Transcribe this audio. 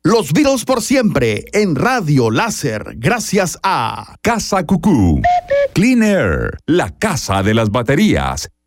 Los Beatles por siempre en Radio Láser, gracias a Casa Cucú, Clean Air, la casa de las baterías,